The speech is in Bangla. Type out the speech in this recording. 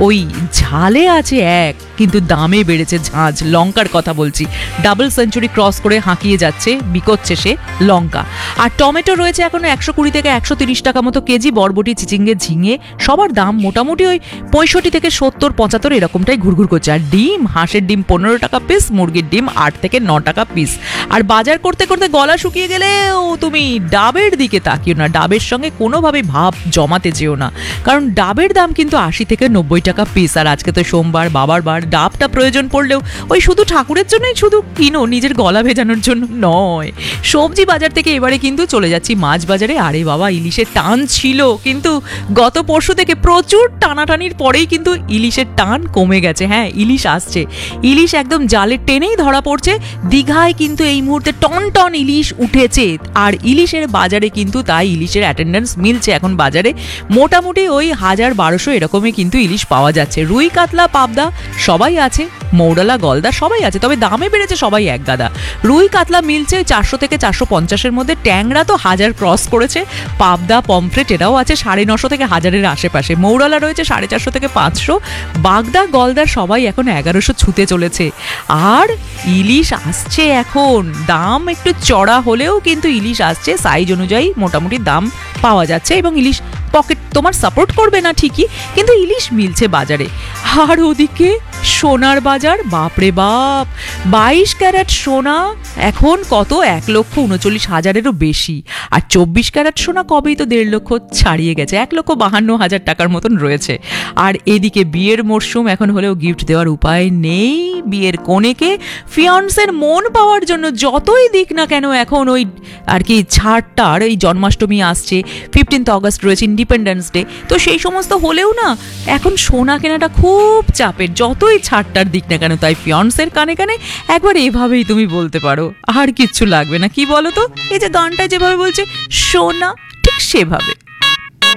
ওই ঝালে আছে এক, কিন্তু দামে বেড়েছে ঝাঁঝ। লঙ্কার কথা বলছি, ডাবল সেঞ্চুরি ক্রস করে হাঁকিয়ে যাচ্ছে, বিকোচ্ছে সে লঙ্কা। আর টমেটো রয়েছে এখনো 120 থেকে 130 টাকা মতো কেজি। বরবটি, চিচিঙ্গে, ঝিঙে সবার দাম মোটামুটি ওই 65 থেকে 70, 75 এরকমটাই ঘুরঘুর করছে। আর ডিম, হাঁসের ডিম 15 টাকা পিস, মুরগির ডিম 8 থেকে 9 টাকা পিস। আর বাজার করতে করতে গলা শুকিয়ে গেলেও তুমি ডাবের দিকে তাকিও না, ডাবের সঙ্গে কোনোভাবে ভাব জমাতে যেও না, কারণ ডাবের দাম কিন্তু 80 থেকে 90 টাকা পিস। আর আজকে তো সোমবার, বাবার বার, ডাবটা প্রয়োজন পড়লেও ওই শুধু ঠাকুরের জন্যই শুধু কিনো, নিজের গলা ভেজানোর জন্য নয়। সবজি বাজার থেকে এবারে কিন্তু চলে যাচ্ছি মাছ বাজারে। আরে বাবা, ইলিশের টান ছিল, কিন্তু গত পরশু থেকে প্রচুর টানাটানির পরেই কিন্তু ইলিশের টান কমে গেছে। হ্যাঁ, ইলিশ আসছে, ইলিশ একদম জালের টেনেই ধরা পড়ছে। দীঘায় কিন্তু এই মুহূর্তে টন টন ইলিশ উঠেছে। আর ইলিশের বাজারে কিন্তু তাই ইলিশের অ্যাটেন্ডেন্স মিলছে এখন বাজারে মোটামুটি ওই 1000-1200 এরকমই কিন্তু ইলিশ পাওয়া যাচ্ছে। রুই, কাতলা, পাবদা সবাই আছে, মৌরলা, গলদা সবাই আছে, তবে দামে বেড়েছে সবাই এক গাদা। রুই, কাতলা মিলছে 400 থেকে 450-এর মধ্যে। ট্যাংরা তো 1000 ক্রস করেছে। পাবদা, পমফ্রেট এরাও আছে 950 থেকে 1000-এর আশেপাশে। মৌরলা রয়েছে 450 থেকে 500। বাগদা, গলদার সবাই এখন 1100 ছুতে চলেছে। আর ইলিশ আসছে এখন, দাম একটু চড়া হলেও কিন্তু ইলিশ আসছে, সাইজ অনুযায়ী মোটামুটি দাম পাওয়া যাচ্ছে। এবং ইলিশ পকেট তোমার সাপোর্ট করবে না ঠিকই, কিন্তু ইলিশ মিলছে বাজারে। আর ওদিকে সোনার বাজার, বাপরে বাপ, 22 ক্যারেট সোনা এখন কত, 1,39,000-এরও বেশি। আর 24 ক্যারেট সোনা কবেই তো 1.5 লক্ষ ছাড়িয়ে গেছে, 1,52,000 টাকার মতন রয়েছে। আর এদিকে বিয়ের মরশুম, এখন হলেও গিফট দেওয়ার উপায় নেই বিয়ের কনেকে। ফিয়ান্সের মন পাওয়ার জন্য যতই দিক না কেন এখন ওই আর কি ছাড়টার, এই জন্মাষ্টমী আসছে, 15 অগস্ট রয়েছে, ইন্ডিপেন্ডেন্স ডে, তো সেই সমস্ত হলেও না এখন সোনা কেনাটা খুব চাপের, যতই ছাড়টার দিক না কেন। তাই ফিয়ান্সের কানে কানে একবার এভাবেই তুমি বলতে পারো, আর কিচ্ছু লাগবে না। কি বলো তো, এই যে গানটা যেভাবে বলছে সোনা, ঠিক সেভাবে।